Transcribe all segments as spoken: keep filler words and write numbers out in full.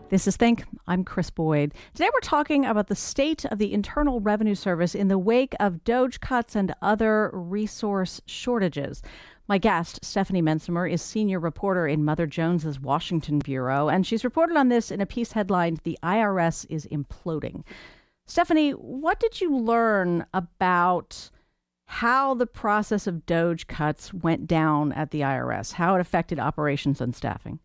This is Think. I'm Chris Boyd. Today we're talking about the state of the Internal Revenue Service in the wake of DOGE cuts and other resource shortages. My guest, Stephanie Mensimer, is senior reporter in Mother Jones's Washington bureau, and she's reported on this in a piece headlined, "The I R S is Imploding." Stephanie, what did you learn about how the process of DOGE cuts went down at the I R S, how it affected operations and staffing?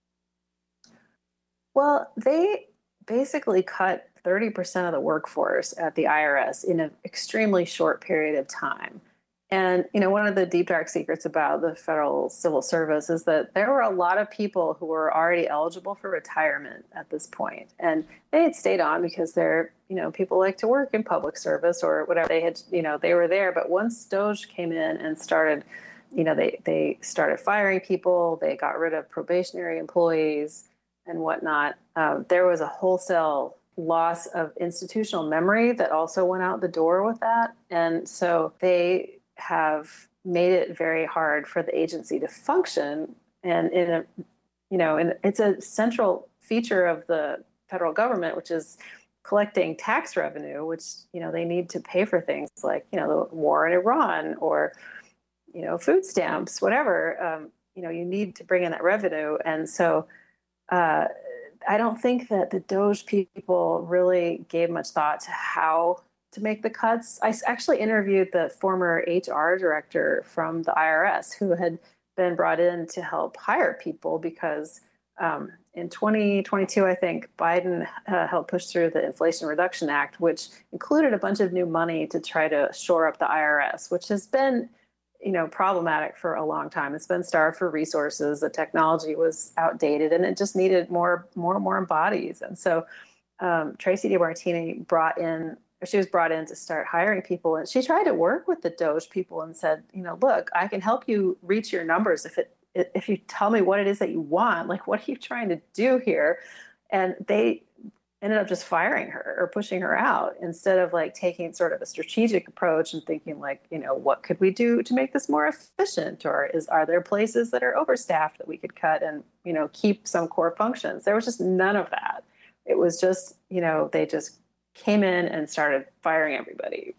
Well, they basically cut thirty percent of the workforce at the I R S in an extremely short period of time. And, you know, one of the deep, dark secrets about the federal civil service is that there were a lot of people who were already eligible for retirement at this point. And they had stayed on because they're, you know, people like to work in public service or whatever. They had, you know, they were there. But once DOGE came in and started, you know, they, they started firing people, they got rid of probationary employees and whatnot, uh, there was a wholesale loss of institutional memory that also went out the door with that. And so they have made it very hard for the agency to function. And in a, you know, and it's a central feature of the federal government, which is collecting tax revenue, which, you know, they need to pay for things like, you know, the war in Iran or, you know, food stamps, whatever. Um, you know, you need to bring in that revenue. And so Uh, I don't think that the DOGE people really gave much thought to how to make the cuts. I actually interviewed the former H R director from the I R S who had been brought in to help hire people because um, in twenty twenty-two, I think, Biden uh, helped push through the Inflation Reduction Act, which included a bunch of new money to try to shore up the I R S, which has been you know, problematic for a long time. It's been starved for resources. The technology was outdated and it just needed more, more and more bodies. And so um, Tracy DeMartini brought in, or she was brought in to start hiring people. And she tried to work with the DOGE people and said, you know, look, I can help you reach your numbers if it, if you tell me what it is that you want, like, what are you trying to do here? And they ended up just firing her or pushing her out instead of like taking sort of a strategic approach and thinking like, you know, what could we do to make this more efficient? Or is, are there places that are overstaffed that we could cut and, you know, keep some core functions? There was just none of that. It was just, you know, they just came in and started firing everybody.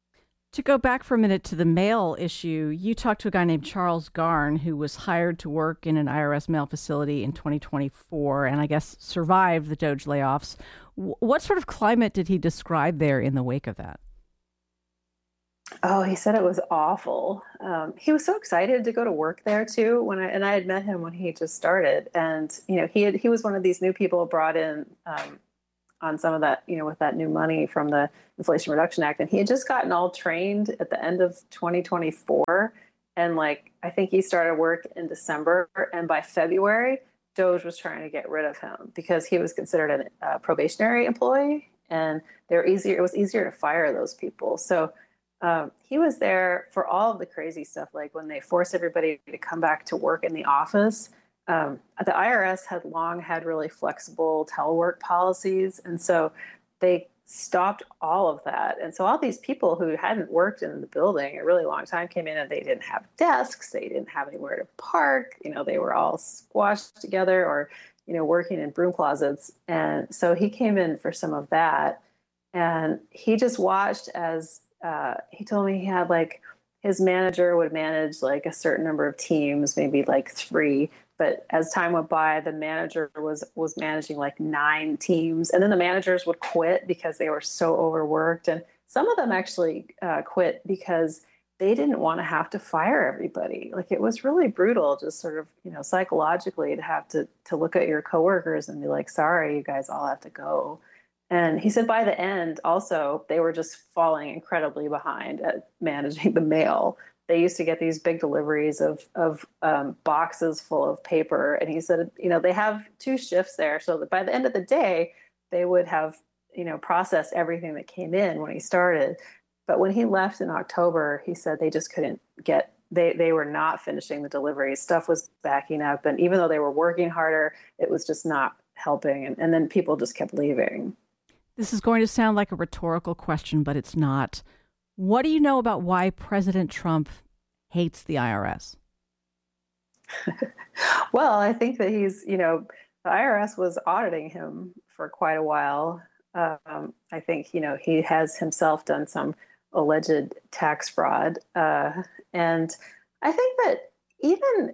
To go back for a minute to the mail issue, you talked to a guy named Charles Garn who was hired to work in an I R S mail facility in twenty twenty-four and I guess survived the DOGE layoffs. W- what sort of climate did he describe there in the wake of that? Oh, he said it was awful. Um, he was so excited to go to work there too. When I and I had met him when he just started, and you know he had, he was one of these new people brought in um, on some of that, you know, with that new money from the Inflation Reduction Act. And he had just gotten all trained at the end of twenty twenty-four. And like, I think he started work in December. And by February, DOGE was trying to get rid of him because he was considered a uh, probationary employee. And they're easier, it was easier to fire those people. So um, he was there for all of the crazy stuff, like when they forced everybody to come back to work in the office. Um, the I R S had long had really flexible telework policies. And so they stopped all of that. And so all these people who hadn't worked in the building a really long time came in and they didn't have desks. They didn't have anywhere to park. You know, they were all squashed together or, you know, working in broom closets. And so he came in for some of that. And he just watched as uh, he told me he had like his manager would manage like a certain number of teams, maybe like three. But as time went by, the manager was was managing like nine teams. And then the managers would quit because they were so overworked. And some of them actually uh, quit because they didn't want to have to fire everybody. Like it was really brutal, just sort of, you know, psychologically to have to to look at your coworkers and be like, sorry, you guys all have to go. And he said by the end, also, they were just falling incredibly behind at managing the mail. They used to get these big deliveries of of um, boxes full of paper. And he said, you know, they have two shifts there. So that by the end of the day, they would have, you know, processed everything that came in when he started. But when he left in October, he said they just couldn't get, they, they were not finishing the deliveries. Stuff was backing up. And even though they were working harder, it was just not helping. And, and then people just kept leaving. This is going to sound like a rhetorical question, but it's not. What do you know about why President Trump hates the I R S? Well, I think that he's, you know, the I R S was auditing him for quite a while. Um, I think, you know, he has himself done some alleged tax fraud. Uh, and I think that even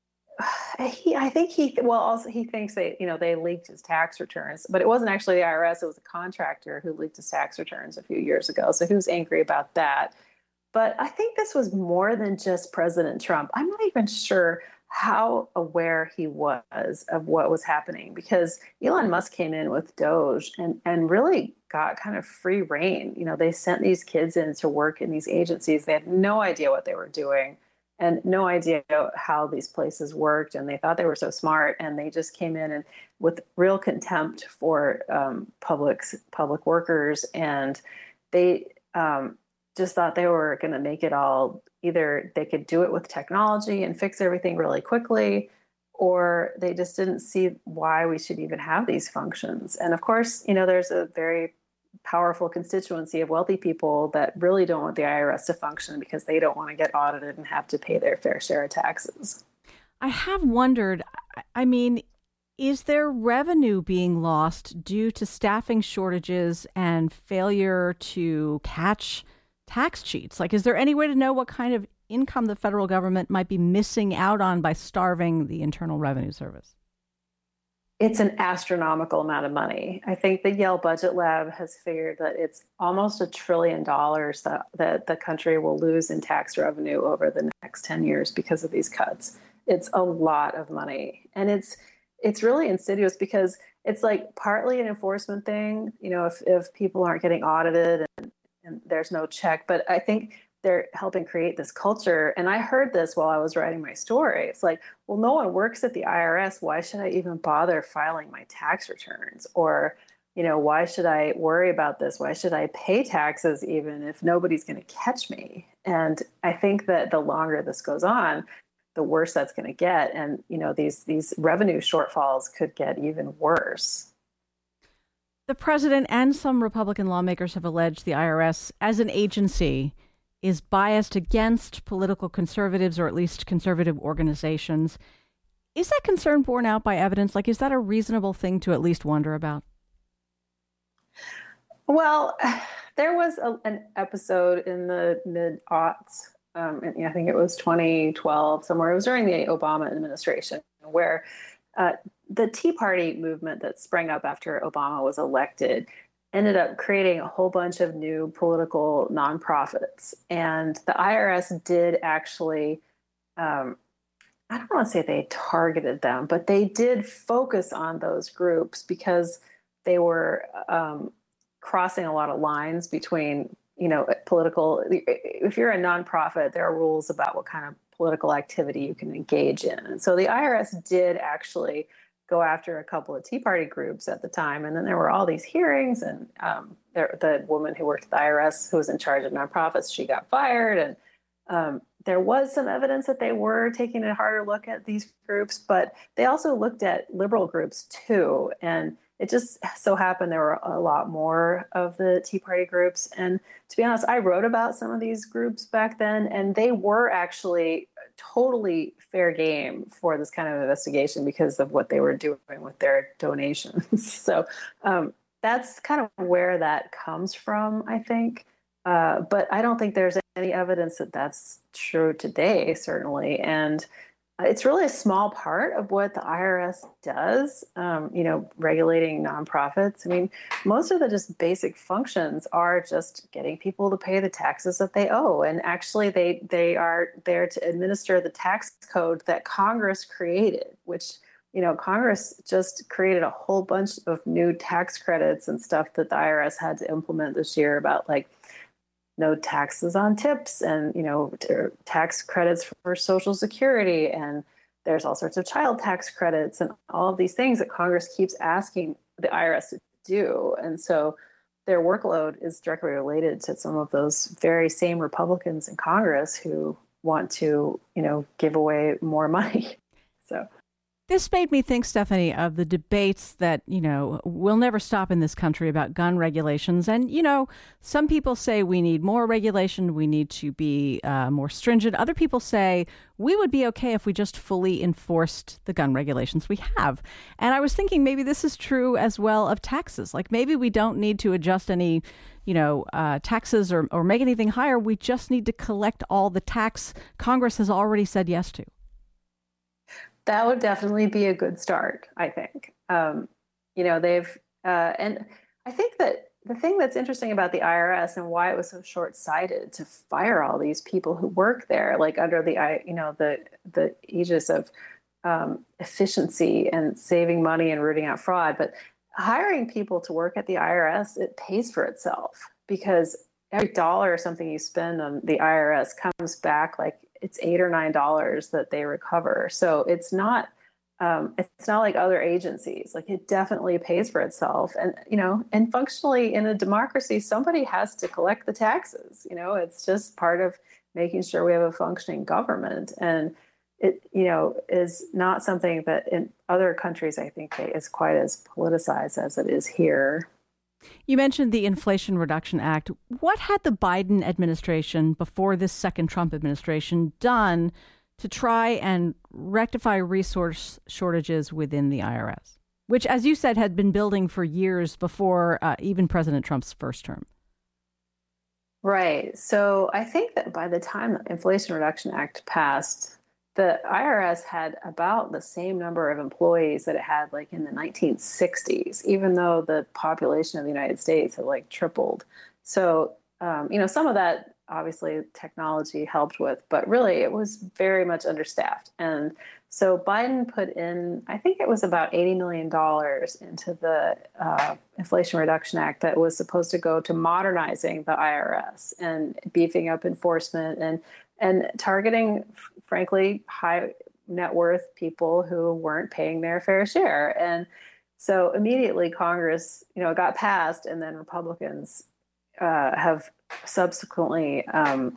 he, I think he, well, also he thinks they, you know, they leaked his tax returns, but it wasn't actually the I R S. It was a contractor who leaked his tax returns a few years ago. So he was angry about that. But I think this was more than just President Trump. I'm not even sure how aware he was of what was happening, because Elon Musk came in with Doge and, and really got kind of free reign. You know, they sent these kids in to work in these agencies. They had no idea what they were doing and no idea how these places worked. And they thought they were so smart. And they just came in and with real contempt for um, public, public workers. And they, um, just thought they were going to make it all, either they could do it with technology and fix everything really quickly, or they just didn't see why we should even have these functions. And of course, you know, there's a very powerful constituency of wealthy people that really don't want the I R S to function because they don't want to get audited and have to pay their fair share of taxes. I have wondered, I mean, is there revenue being lost due to staffing shortages and failure to catch tax cheats? Like, is there any way to know what kind of income the federal government might be missing out on by starving the Internal Revenue Service? It's an astronomical amount of money. I think the Yale Budget Lab has figured that it's almost a trillion dollars that, that the country will lose in tax revenue over the next ten years because of these cuts. It's a lot of money. And it's it's really insidious because it's like partly an enforcement thing. You know, if, if people aren't getting audited and and there's no check, but I think they're helping create this culture. And I heard this while I was writing my story. It's like, well, no one works at the I R S. Why should I even bother filing my tax returns? Or, you know, why should I worry about this? Why should I pay taxes even if nobody's going to catch me? And I think that the longer this goes on, the worse that's going to get. And, you know, these these revenue shortfalls could get even worse. The president and some Republican lawmakers have alleged the I R S as an agency is biased against political conservatives, or at least conservative organizations. Is that concern borne out by evidence? Like, is that a reasonable thing to at least wonder about? Well, there was a, an episode in the mid-aughts, um, and I think it was twenty twelve, somewhere. It was during the Obama administration, where uh, the Tea Party movement that sprang up after Obama was elected ended up creating a whole bunch of new political nonprofits. And the I R S did actually, um, I don't want to say they targeted them, but they did focus on those groups because they were um, crossing a lot of lines between, you know, political. If you're a nonprofit, there are rules about what kind of political activity you can engage in. And so the I R S did actually go after a couple of Tea Party groups at the time. And then there were all these hearings, and um, there, the woman who worked at the I R S who was in charge of nonprofits, she got fired. And um, there was some evidence that they were taking a harder look at these groups, but they also looked at liberal groups too. And it just so happened there were a lot more of the Tea Party groups. And to be honest, I wrote about some of these groups back then, and they were actually totally fair game for this kind of investigation because of what they were doing with their donations. So um, that's kind of where that comes from, I think. Uh, but I don't think there's any evidence that that's true today, certainly. And it's really a small part of what the I R S does, um, you know, regulating nonprofits. I mean, most of the just basic functions are just getting people to pay the taxes that they owe. And actually, they they are there to administer the tax code that Congress created, which, you know, Congress just created a whole bunch of new tax credits and stuff that the I R S had to implement this year about, like, no taxes on tips and, you know, tax credits for Social Security. And there's all sorts of child tax credits and all of these things that Congress keeps asking the I R S to do. And so their workload is directly related to some of those very same Republicans in Congress who want to, you know, give away more money. So This made me think, Stephanie, of the debates that, you know, will never stop in this country about gun regulations. And, you know, some people say we need more regulation, we need to be uh, more stringent. Other people say we would be okay if we just fully enforced the gun regulations we have. And I was thinking maybe this is true as well of taxes. Like maybe we don't need to adjust any, you know, uh, taxes or, or make anything higher. We just need to collect all the tax Congress has already said yes to. That would definitely be a good start, I think. Um, you know, they've, uh, and I think that the thing that's interesting about the I R S and why it was so short-sighted to fire all these people who work there, like under the, you know, the the aegis of um, efficiency and saving money and rooting out fraud, but hiring people to work at the I R S, it pays for itself because every dollar or something you spend on the I R S comes back like it's eight or nine dollars that they recover. So it's not um, it's not like other agencies. Like it definitely pays for itself. And you know, and functionally in a democracy, somebody has to collect the taxes. You know, it's just part of making sure we have a functioning government. And it you know is not something that in other countries I think is quite as politicized as it is here. You mentioned the Inflation Reduction Act. What had the Biden administration, before this second Trump administration, done to try and rectify resource shortages within the I R S, which, as you said, had been building for years before uh, even President Trump's first term? Right. So I think that by the time the Inflation Reduction Act passed, the I R S had about the same number of employees that it had like in the nineteen sixties, even though the population of the United States had like tripled. So, um, you know, some of that obviously technology helped with, but really it was very much understaffed. And so Biden put in, I think it was about eighty million dollars into the uh, Inflation Reduction Act that was supposed to go to modernizing the I R S and beefing up enforcement and and targeting, frankly, high net worth people who weren't paying their fair share. And so immediately Congress, you know, it got passed, and then Republicans uh, have subsequently um,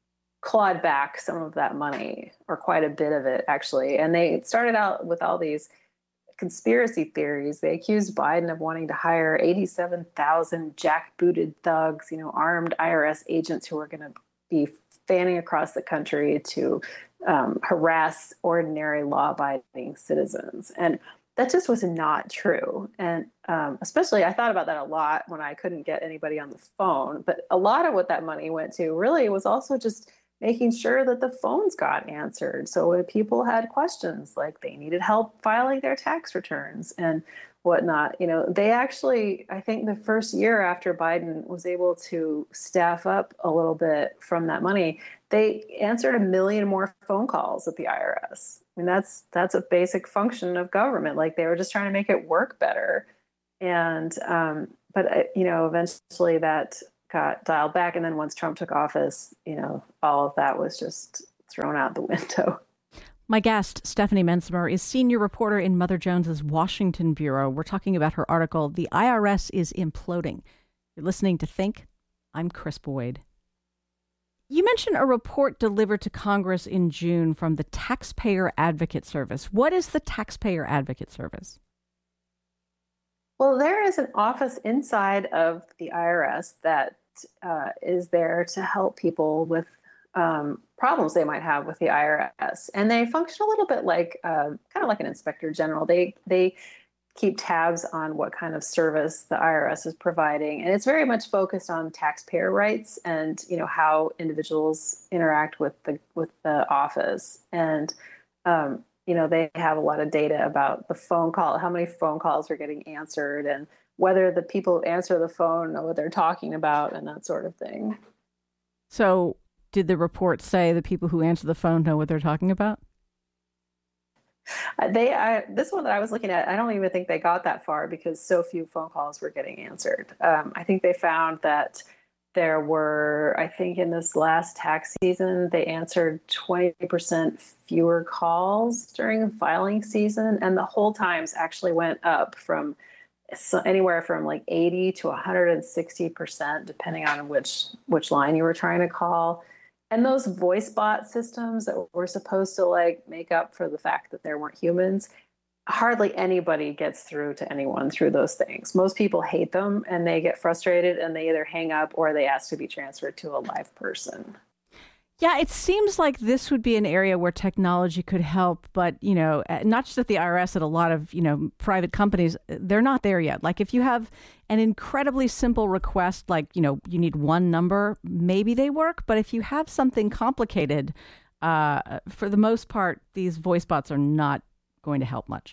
clawed back some of that money, or quite a bit of it, actually. And they started out with all these conspiracy theories. They accused Biden of wanting to hire eighty-seven thousand jackbooted thugs, you know, armed I R S agents who were going to be fanning across the country to um, harass ordinary law-abiding citizens. And that just was not true. And um, especially, I thought about that a lot when I couldn't get anybody on the phone. But a lot of what that money went to really was also just making sure that the phones got answered. So when people had questions, like they needed help filing their tax returns and whatnot, you know, they actually, I think the first year after Biden was able to staff up a little bit from that money, they answered a million more phone calls at the I R S. I mean, that's that's a basic function of government. Like they were just trying to make it work better. And, um, but, uh, you know, eventually that got dialed back. And then once Trump took office, you know, all of that was just thrown out the window. My guest, Stephanie Mensmer, is senior reporter in Mother Jones's Washington Bureau. We're talking about her article, "The I R S is Imploding." You're listening to Think. I'm Chris Boyd. You mentioned a report delivered to Congress in June from the Taxpayer Advocate Service. What is the Taxpayer Advocate Service? Well, there is an office inside of the I R S that uh, is there to help people with um, problems they might have with the I R S. And they function a little bit like, uh, kind of like an inspector general. They, they keep tabs on what kind of service the I R S is providing. And it's very much focused on taxpayer rights and, you know, how individuals interact with the, with the office. And, um, you know, they have a lot of data about the phone call, how many phone calls are getting answered, and whether the people who answer the phone know what they're talking about and that sort of thing. So did the report say the people who answer the phone know what they're talking about? Uh, they, I, this one that I was looking at, I don't even think they got that far because so few phone calls were getting answered. Um, I think they found that there were, I think in this last tax season, they answered twenty percent fewer calls during the filing season. And the hold times actually went up from so anywhere from like eighty to one hundred sixty percent, depending on which, which line you were trying to call. And those voice bot systems that were supposed to like make up for the fact that there weren't humans, hardly anybody gets through to anyone through those things. Most people hate them and they get frustrated and they either hang up or they ask to be transferred to a live person. Yeah, it seems like this would be an area where technology could help, but, you know, not just at the I R S, at a lot of, you know, private companies, they're not there yet. Like if you have an incredibly simple request, like, you know, you need one number, maybe they work. But if you have something complicated, uh, for the most part, these voice bots are not going to help much.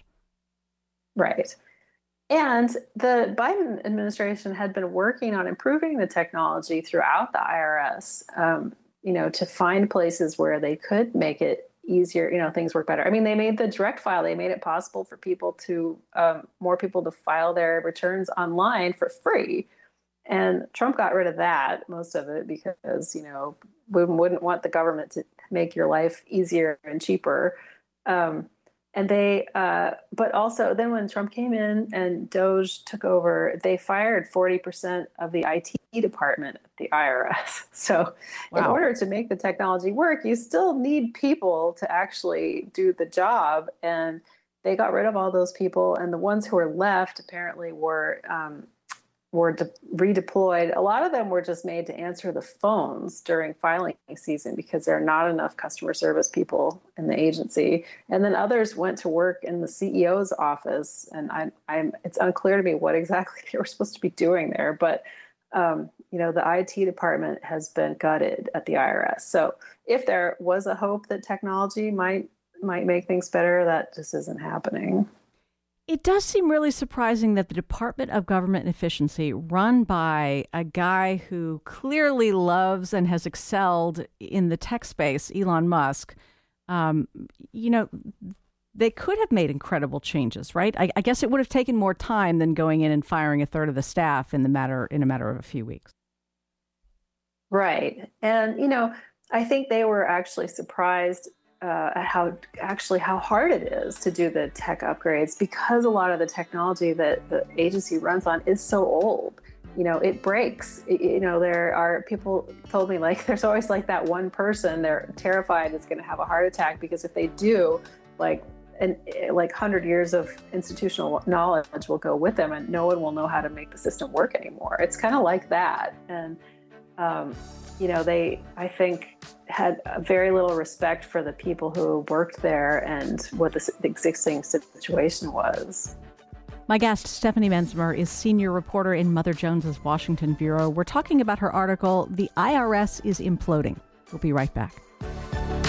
Right. And the Biden administration had been working on improving the technology throughout the I R S. Um, you know, to find places where they could make it easier, you know, things work better. I mean, they made the direct file, they made it possible for people to, um, more people to file their returns online for free. And Trump got rid of that, most of it, because, you know, we wouldn't want the government to make your life easier and cheaper. Um, and they, uh, but also then when Trump came in and Doge took over, they fired forty percent of the I T department at the I R S. So wow. In order to make the technology work, you still need people to actually do the job. And they got rid of all those people. And the ones who were left apparently were, um, were de- redeployed. A lot of them were just made to answer the phones during filing season because there are not enough customer service people in the agency. And then others went to work in the C E O's office. And I, I'm, it's unclear to me what exactly they were supposed to be doing there. But, um, you know, the I T department has been gutted at the I R S. So if there was a hope that technology might might make things better, that just isn't happening. It does seem really surprising that the Department of Government Efficiency, run by a guy who clearly loves and has excelled in the tech space, Elon Musk, um, you know, they could have made incredible changes, right? I, I guess it would have taken more time than going in and firing a third of the staff in the matter in a matter of a few weeks. Right. And, you know, I think they were actually surprised Uh, at how actually how hard it is to do the tech upgrades because a lot of the technology that the agency runs on is so old. You know, it breaks. It, you know, there are people told me like there's always like that one person they're terrified is going to have a heart attack because if they do, like and like one hundred years of institutional knowledge will go with them and no one will know how to make the system work anymore. It's kind of like that. And um, you know, they, I think, had very little respect for the people who worked there and what the existing situation was. My guest, Stephanie Mensmer, is senior reporter in Mother Jones's Washington Bureau. We're talking about her article, The I R S is Imploding. We'll be right back.